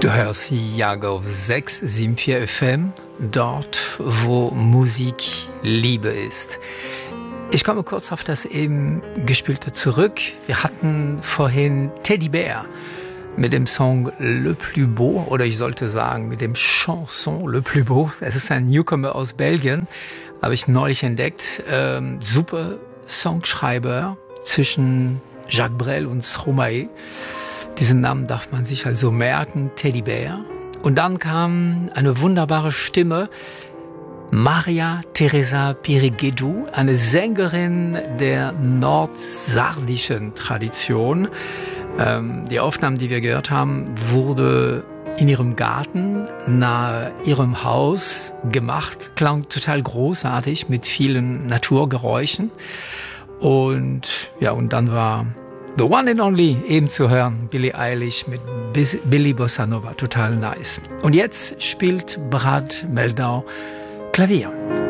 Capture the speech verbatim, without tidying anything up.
Du hörst Jagow sechs sieben vier F M, dort wo Musik Liebe ist. Ich komme kurz auf das eben Gespielte zurück. Wir hatten vorhin Teddy Bear mit dem Song Le Plus Beau, oder ich sollte sagen mit dem Chanson Le Plus Beau. Es ist ein Newcomer aus Belgien, habe ich neulich entdeckt. Ähm, super Songschreiber zwischen Jacques Brel und Stromae. Diesen Namen darf man sich also merken, Teddy Bear. Und dann kam eine wunderbare Stimme, Maria Teresa Pyrigedou, eine Sängerin der nordsardischen Tradition. Ähm, die Aufnahmen, die wir gehört haben, wurde in ihrem Garten nahe ihrem Haus gemacht. Klang total großartig mit vielen Naturgeräuschen. Und ja, und dann war The One and Only eben zu hören, Billie Eilish mit Billy Bossa Nova, total nice. Und jetzt spielt Brad Meldau Klavier.